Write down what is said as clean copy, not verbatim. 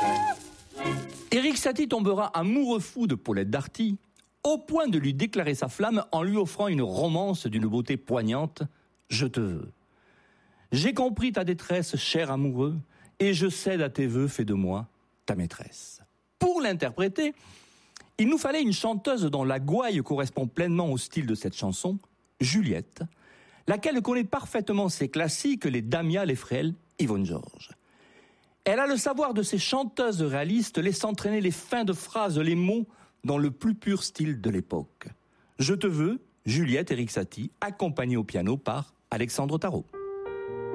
Erik Satie tombera amoureux fou de Paulette Darty, au point de lui déclarer sa flamme en lui offrant une romance d'une beauté poignante. « Je te veux. J'ai compris ta détresse, cher amoureux, et je cède à tes vœux, fais de moi ta maîtresse. » Pour l'interpréter, il nous fallait une chanteuse dont la gouaille correspond pleinement au style de cette chanson, Juliette, laquelle connaît parfaitement ses classiques, les Damia, les Frêles, Yvonne Georges. Elle a le savoir de ces chanteuses réalistes, laissant traîner les fins de phrases, les mots, dans le plus pur style de l'époque. Je te veux, Juliette, Erik Satie, accompagnée au piano par Alexandre Tarot.